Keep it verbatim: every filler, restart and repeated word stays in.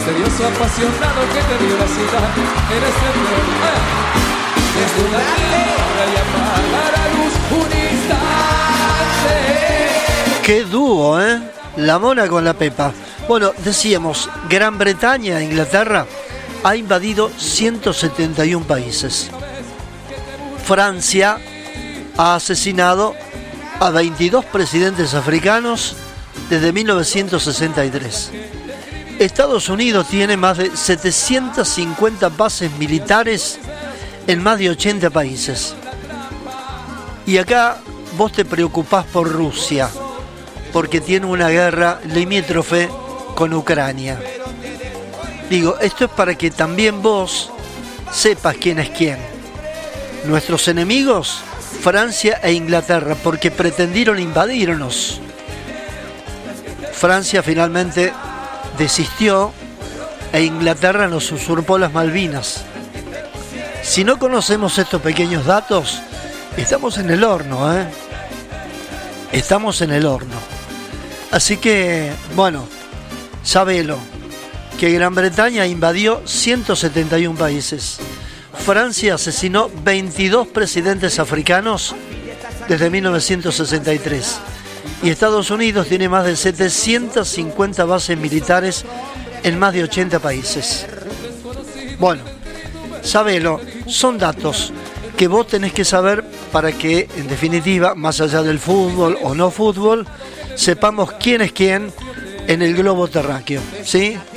misterioso apasionado que te dio la cita en este tren. ¡Eh! Desde una tierra y apagar la luz un instante. Qué dúo, ¿eh? La Mona con la Pepa. Bueno, decíamos, Gran Bretaña, Inglaterra, ha invadido ciento setenta y un países. Francia ha asesinado a veintidós presidentes africanos desde mil novecientos sesenta y tres. Estados Unidos tiene más de setecientas cincuenta bases militares en más de ochenta países. Y acá vos te preocupás por Rusia, porque tiene una guerra limítrofe con Ucrania. Digo, esto es para que también vos sepas quién es quién. Nuestros enemigos, Francia e Inglaterra, porque pretendieron invadirnos. Francia finalmente desistió e Inglaterra nos usurpó las Malvinas. Si no conocemos estos pequeños datos, estamos en el horno, ¿eh? Estamos en el horno. Así que, bueno, sabelo, que Gran Bretaña invadió ciento setenta y un países. Francia asesinó veintidós presidentes africanos desde mil novecientos sesenta y tres. Y Estados Unidos tiene más de setecientas cincuenta bases militares en más de ochenta países. Bueno, sabelo, son datos que vos tenés que saber para que, en definitiva, más allá del fútbol o no fútbol, sepamos quién es quién en el globo terráqueo, ¿sí?